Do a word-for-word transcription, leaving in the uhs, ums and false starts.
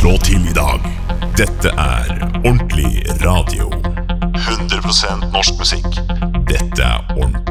Slå til i dag. Dette er ordentlig radio. hundre prosent norsk musikk. Dette er ordentlig